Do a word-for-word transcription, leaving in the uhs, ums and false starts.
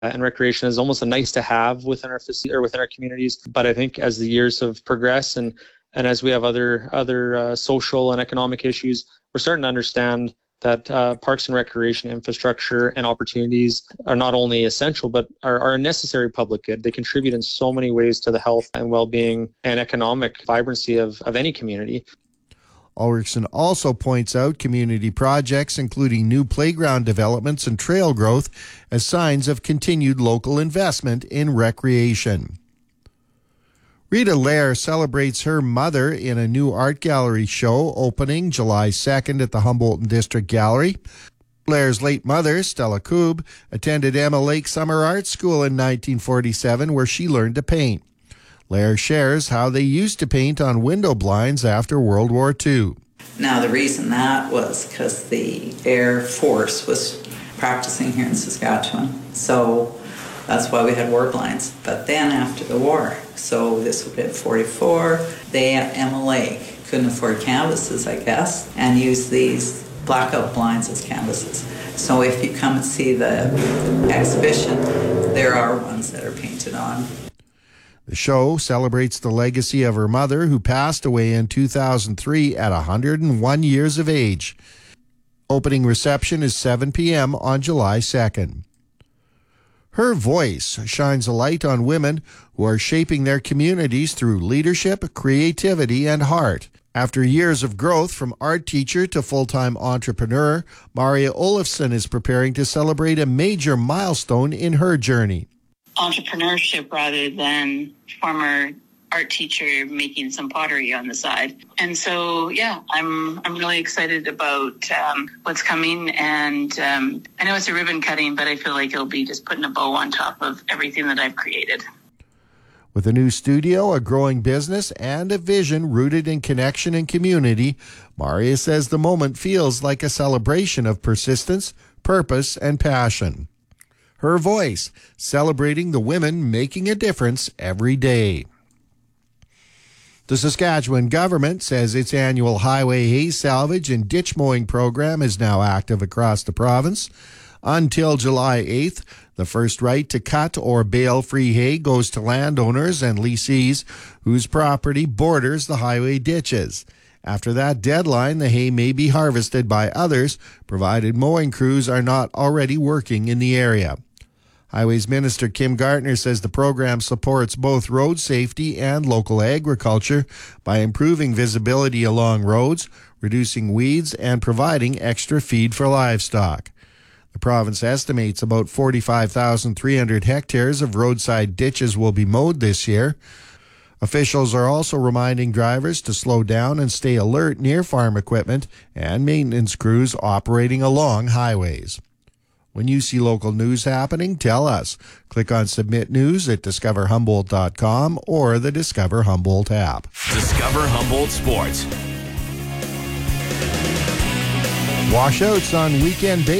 and recreation is almost a nice to have within our facility or within our communities. But I think as the years have progressed and and as we have other other uh, social and economic issues, we're starting to understand that uh, parks and recreation infrastructure and opportunities are not only essential, but are, are a necessary public good. They contribute in so many ways to the health and well-being and economic vibrancy of, of any community. Ulrichsen also points out community projects, including new playground developments and trail growth, as signs of continued local investment in recreation. Rita Lair celebrates her mother in a new art gallery show opening July second at the Humboldt District Gallery. Lair's late mother, Stella Koob, attended Emma Lake Summer Art School in nineteen forty-seven, where she learned to paint. Lair shares how they used to paint on window blinds after World War Two. Now, the reason that was because the Air Force was practicing here in Saskatchewan, so that's why we had war blinds. But then after the war, so this would have been forty-four, they at Emma Lake couldn't afford canvases, I guess, and used these blackout blinds as canvases. So if you come and see the exhibition, there are ones that are painted on. The show celebrates the legacy of her mother, who passed away in two thousand three at one hundred one years of age. Opening reception is seven p.m. on July second. Her voice shines a light on women who are shaping their communities through leadership, creativity, and heart. After years of growth from art teacher to full-time entrepreneur, Maria Olofsson is preparing to celebrate a major milestone in her journey. Entrepreneurship rather than former art teacher making some pottery on the side. And so, yeah, I'm I'm really excited about um, what's coming. And um, I know it's a ribbon cutting, but I feel like it'll be just putting a bow on top of everything that I've created. With a new studio, a growing business, and a vision rooted in connection and community, Maria says the moment feels like a celebration of persistence, purpose, and passion. Her voice, celebrating the women making a difference every day. The Saskatchewan government says its annual highway hay salvage and ditch mowing program is now active across the province. Until July eighth, the first right to cut or bale free hay goes to landowners and lessees whose property borders the highway ditches. After that deadline, the hay may be harvested by others, provided mowing crews are not already working in the area. Highways Minister Kim Gartner says the program supports both road safety and local agriculture by improving visibility along roads, reducing weeds, and providing extra feed for livestock. The province estimates about forty-five thousand three hundred hectares of roadside ditches will be mowed this year. Officials are also reminding drivers to slow down and stay alert near farm equipment and maintenance crews operating along highways. When you see local news happening, tell us. Click on Submit News at discover humboldt dot com or the Discover Humboldt app. Discover Humboldt Sports. Washouts on weekend basis.